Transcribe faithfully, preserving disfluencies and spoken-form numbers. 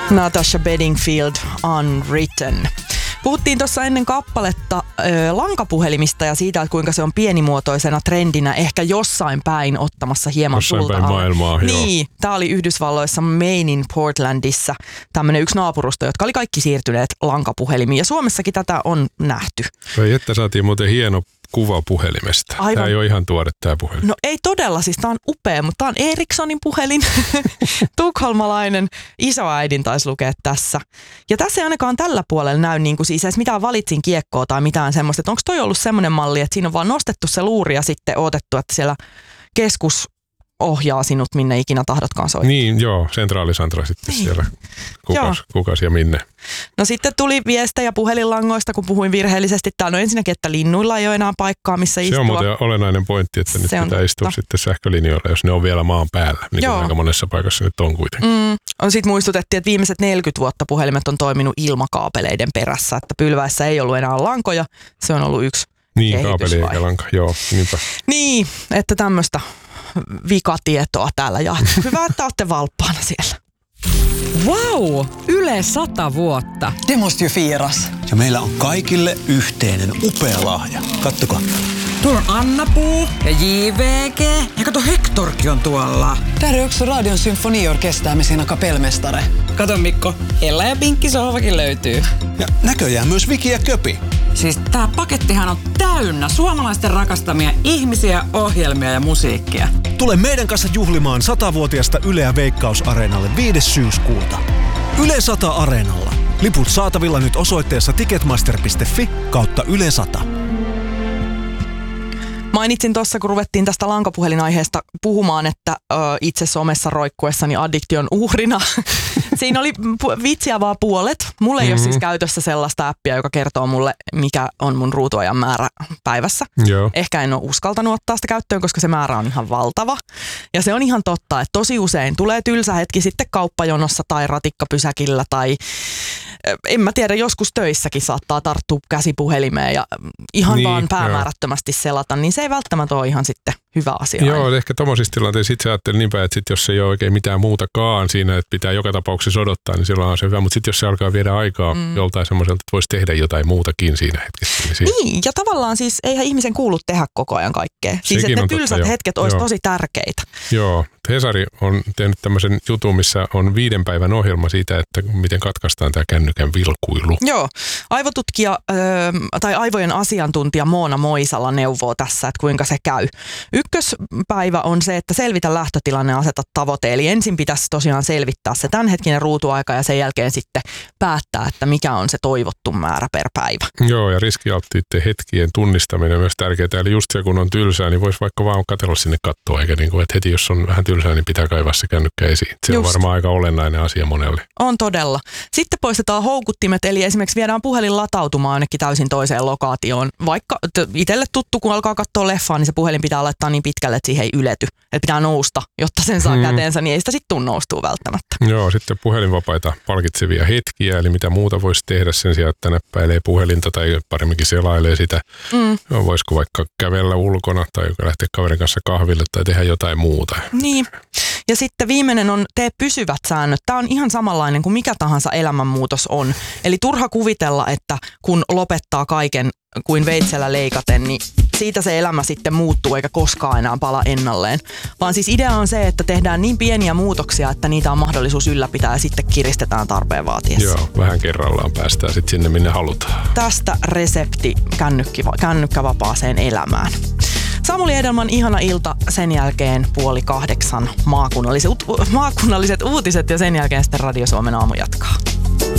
Natasha Bedingfield, Unwritten. Puhuttiin tuossa ennen kappaletta ö, lankapuhelimista ja siitä, että kuinka se on pienimuotoisena trendinä ehkä jossain päin ottamassa hieman jossain sulta. Jossain päin maailmaa, Niin, tämä oli Yhdysvalloissa Mainin Portlandissa tämmöinen yksi naapurusto, jotka oli kaikki siirtyneet lankapuhelimiin. Ja Suomessakin tätä on nähty. Vai että saatiin muuten hieno kuva puhelimesta. Aivan. Tämä ei ole ihan tuore tämä puhelin. No ei todella, siis tämä on upea, mutta tämä on Ericssonin puhelin. Tukholmalainen isoäidin taisi lukea tässä. Ja tässä ei ainakaan tällä puolella näy niin kuin siis edes mitään valitsin kiekkoa tai mitään semmoista. Että onko toi ollut semmoinen malli, että siinä on vaan nostettu se luuri ja sitten odotettu, että siellä keskus ohjaa sinut minne ikinä tahdotkaan soittaa. Niin, joo, sentraalisantra sitten niin. Siellä. Kukas, kukas ja minne. No sitten tuli viestejä puhelinlangoista, kun puhuin virheellisesti. Täällä on ensinnäkin, että linnuilla ei ole enää paikkaa, missä istua. Se on muuten olennainen pointti, että nyt se pitää istua sitten sähkölinjoilla, jos ne on vielä maan päällä. Niin kuin aika monessa paikassa nyt on kuitenkin. Mm. Sitten muistutettiin, että viimeiset neljäkymmentä vuotta puhelimet on toiminut ilmakaapeleiden perässä, että pylväessä ei ollut enää lankoja. Se on ollut yksi niin, kaapeli eikä lanka, joo, niinpä. Niin, että tämmöistä vikatietoa täällä jaettu. Hyvä, että olette valppaana siellä. Wow! Yle sata vuotta. Det måste ju firas. Ja meillä on kaikille yhteinen upea lahja. Kattokaa. Tuolla on Anna-Puu ja J V G. Ja kato, Hectorkin on tuolla. Där är också Radion symfoniorkester med sina kapellmästare. Kato Mikko, Ella ja Pinkki sohvakin löytyy. Ja näköjään myös Viki ja Köpi. Siis tää pakettihan on täynnä suomalaisten rakastamia ihmisiä, ohjelmia ja musiikkia. Tule meidän kanssa juhlimaan satavuotiaasta Yleä Veikkaus-areenalle viides syyskuuta. Yle sata Areenalla. Liput saatavilla nyt osoitteessa ticketmaster piste fi kautta Yle sata. Mainitsin tuossa, kun ruvettiin tästä lankapuhelinaiheesta puhumaan, että ö, itse somessa roikkuessani addiktion uhrina. Siinä oli pu- vitsiä vaan puolet. Mulla ei mm-hmm. ole siis käytössä sellaista appia, joka kertoo mulle, mikä on mun ruutuajan määrä päivässä. Joo. Ehkä en ole uskaltanut ottaa sitä käyttöön, koska se määrä on ihan valtava. Ja se on ihan totta, että tosi usein tulee tylsä hetki sitten kauppajonossa tai ratikkapysäkillä tai en mä tiedä, joskus töissäkin saattaa tarttua käsipuhelimeen ja ihan niin, vaan päämäärättömästi joo. selata, niin se ei välttämättä ole ihan sitten hyvä asia. Joo, aina. Ehkä tommosissa tilanteissa itse ajattelin niin päin, että sit jos ei ole oikein mitään muutakaan siinä, että pitää joka tapauksessa odottaa, niin silloin on se hyvä. Mutta sitten jos se alkaa viedä aikaa mm. joltain semmoiselta, että voisi tehdä jotain muutakin siinä hetkessä. Niin, siinä. niin ja tavallaan siis eihän ihmisen kuulu tehdä koko ajan kaikkea. Siis että ne tylsät totta, hetket olisi tosi tärkeitä. Joo, Hesari on tehnyt tämmöisen jutun, missä on viiden päivän ohjelma siitä, että miten katkaistaan tämä kännykän vilkuilu. Joo, aivotutkija ö, tai aivojen asiantuntija Moona Moisala neuvoo tässä, että kuinka se käy. Ykköspäivä on se, että selvitä lähtötilanne ja aseta tavoite. Eli ensin pitäisi tosiaan selvittää se tämänhetkinen ruutuaika ja sen jälkeen sitten päättää, että mikä on se toivottu määrä per päivä. Joo, ja riskialttiiden hetkien tunnistaminen on myös tärkeää. Eli just se, kun on tylsää, niin voisi vaikka vaan katsella sinne kattoa, eikä niin kuin, että heti jos on vähän tylsää, niin pitää kaivaa se kännykkä esiin. Se just. On varmaan aika olennainen asia monelle. On todella. Sitten poistetaan houkuttimet, eli esimerkiksi viedään puhelin latautumaan ainakin täysin toiseen lokaatioon. Vaikka itselle tuttu, kun alkaa katsoa leffaa, niin se puhelin pitää laittaa niin pitkälle, että siihen ei ylety. Että pitää nousta, jotta sen saa hmm. käteensä, niin ei sitä sitten tule noustua välttämättä. Joo, sitten puhelinvapaita palkitsevia hetkiä, eli mitä muuta voisi tehdä sen sijaan, että näppäilee puhelinta tai paremminkin selailee sitä. Mm. Voisiko vaikka kävellä ulkona tai lähteä kaverin kanssa kahville tai tehdä jotain muuta. Niin. Ja sitten viimeinen on tee pysyvät säännöt. Tämä on ihan samanlainen kuin mikä tahansa elämänmuutos on. Eli turha kuvitella, että kun lopettaa kaiken kuin veitsellä leikaten, niin siitä se elämä sitten muuttuu eikä koskaan enää pala ennalleen. Vaan siis idea on se, että tehdään niin pieniä muutoksia, että niitä on mahdollisuus ylläpitää ja sitten kiristetään tarpeen vaatiessa. Joo, vähän kerrallaan päästään sitten sinne minne halutaan. Tästä resepti kännykkävapaaseen elämään. Samuli Edelman ihana ilta, sen jälkeen puoli kahdeksan maakunnalliset, maakunnalliset uutiset ja sen jälkeen sitten Radio Suomen aamu jatkaa.